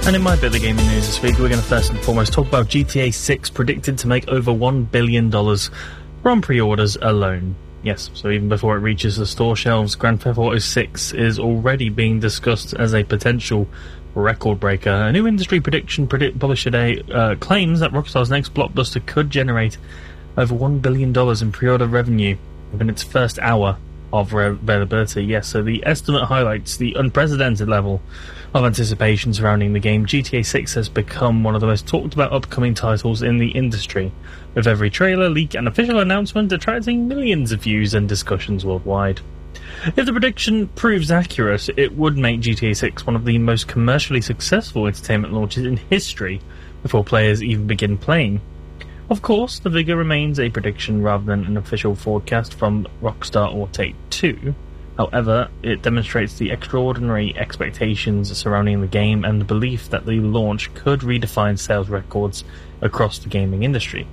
And in my bit of gaming news this week, we're going to first and foremost talk about GTA 6 predicted to make over $1 billion from pre-orders alone. Yes, so even before it reaches the store shelves, Grand Theft Auto 6 is already being discussed as a potential record breaker. A new industry prediction published today claims that Rockstar's next blockbuster could generate over $1 billion in pre-order revenue within its first hour of availability. Yes, so the estimate highlights the unprecedented level of anticipation surrounding the game. GTA 6 has become one of the most talked about upcoming titles in the industry, with every trailer, leak and official announcement attracting millions of views and discussions worldwide. If the prediction proves accurate, it would make GTA 6 one of the most commercially successful entertainment launches in history before players even begin playing. Of course, the figure remains a prediction rather than an official forecast from Rockstar or Take-Two. However, it demonstrates the extraordinary expectations surrounding the game and the belief that the launch could redefine sales records across the gaming industry.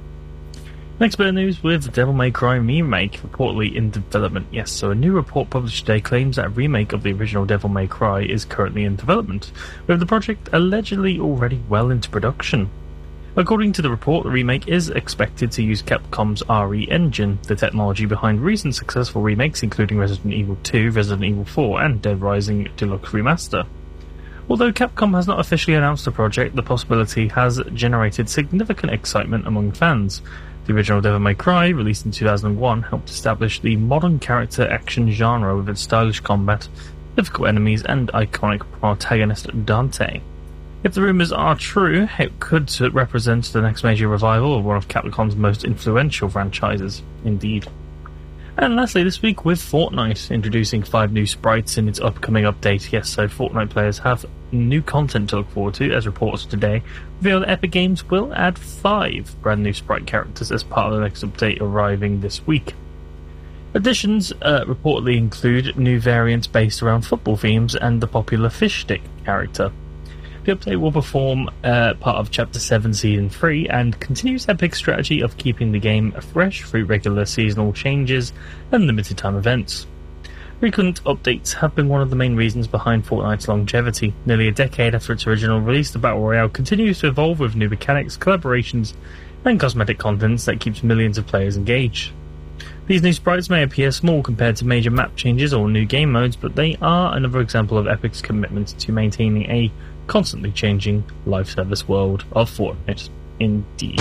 Next bit of news with Devil May Cry remake reportedly in development. Yes, so a new report published today claims that a remake of the original Devil May Cry is currently in development, with the project allegedly already well into production. According to the report, the remake is expected to use Capcom's RE engine, the technology behind recent successful remakes including Resident Evil 2, Resident Evil 4 and Dead Rising Deluxe Remaster. Although Capcom has not officially announced the project, the possibility has generated significant excitement among fans. The original Devil May Cry, released in 2001, helped establish the modern character action genre with its stylish combat, difficult enemies and iconic protagonist Dante. If the rumours are true, it could represent the next major revival of one of Capcom's most influential franchises, indeed. And lastly this week with Fortnite, introducing 5 new sprites in its upcoming update. Yes, so Fortnite players have new content to look forward to, as reports today reveal that Epic Games will add 5 brand new sprite characters as part of the next update arriving this week. Additions reportedly include new variants based around football themes and the popular fish stick character. The update will perform part of Chapter 7 Season 3 and continues Epic's strategy of keeping the game fresh through regular seasonal changes and limited time events. Frequent updates have been one of the main reasons behind Fortnite's longevity. Nearly a decade after its original release, the Battle Royale continues to evolve with new mechanics, collaborations, and cosmetic contents that keeps millions of players engaged. These new sprites may appear small compared to major map changes or new game modes, but they are another example of Epic's commitment to maintaining a constantly changing live service world of Fortnite, indeed.